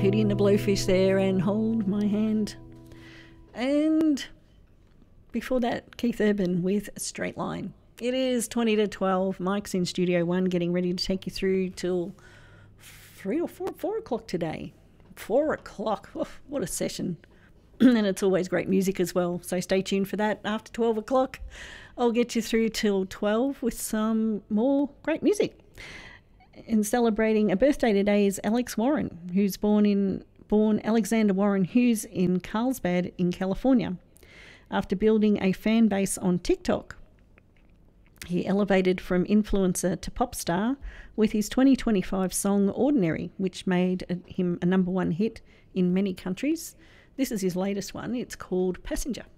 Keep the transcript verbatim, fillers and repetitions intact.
Hootie and the Blowfish there and Hold My Hand. And before that, Keith Urban with Straight Line. It is twenty to twelve. Mike's in Studio One getting ready to take you through till three or four, four o'clock today. Four o'clock. Oh, what a session. And it's always great music as well. So stay tuned for that. After twelve o'clock, I'll get you through till twelve with some more great music. And celebrating a birthday today is Alex Warren, who's born in born Alexander Warren Hughes in Carlsbad in California. After building a fan base on TikTok, he elevated from influencer to pop star with his twenty twenty-five song Ordinary, which made him a number one hit in many countries. This is his latest one. It's called Passenger.